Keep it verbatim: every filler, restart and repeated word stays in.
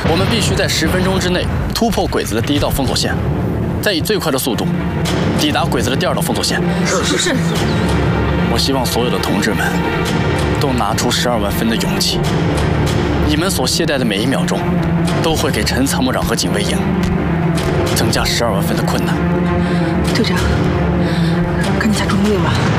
我们必须在十分钟之内突破鬼子的第一道封锁线，再以最快的速度抵达鬼子的第二道封锁线。 是是是。 我希望所有的同志们都拿出十二万分的勇气，你们所懈怠的每一秒钟，都会给陈参谋长和警卫营增加十二万分的困难。 队长，赶紧下重力吧。